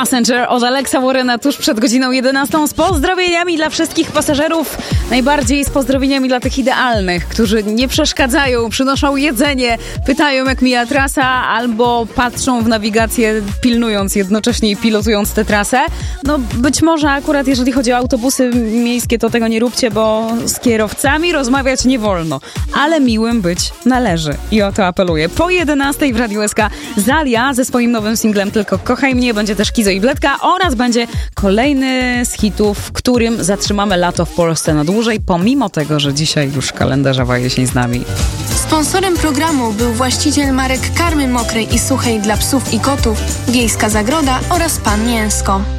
Passenger od Alexa Warrena tuż przed godziną 11 z pozdrowieniami dla wszystkich pasażerów. Najbardziej z pozdrowieniami dla tych idealnych, którzy nie przeszkadzają, przynoszą jedzenie, pytają jak mija trasa albo patrzą w nawigację, pilnując jednocześnie i pilotując tę trasę. No być może akurat jeżeli chodzi o autobusy miejskie, to tego nie róbcie, bo z kierowcami rozmawiać nie wolno. Ale miłym być należy i o to apeluję. Po 11 w Radiu SK Zalia ze swoim nowym singlem Tylko kochaj mnie, będzie też Kizo i Bledka oraz będzie kolejny z hitów, w którym zatrzymamy lato w Polsce na dłużej, pomimo tego, że dzisiaj już kalendarzowa jesień z nami. Sponsorem programu był właściciel marek karmy mokrej i suchej dla psów i kotów, Wiejska Zagroda oraz Pan Mięsko.